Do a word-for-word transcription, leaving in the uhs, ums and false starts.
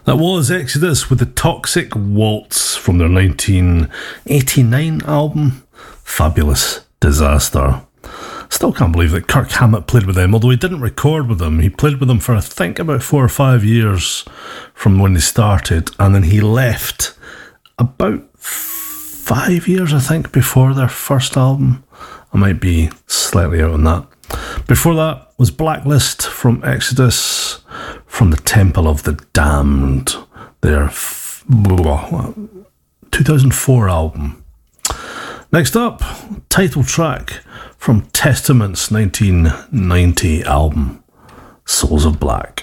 That was Exodus with the Toxic Waltz from their nineteen eighty-nine album, Fabulous Disaster. Still can't believe that Kirk Hammett played with them, although he didn't record with them. He played with them for, I think, about four or five years from when they started, and then he left about five years, I think, before their first album. I might be slightly out on that. Before that was Blacklist from Exodus, from the Temple of the Damned, their two thousand four album. Next up, title track from Testament's nineteen ninety album, Souls of Black.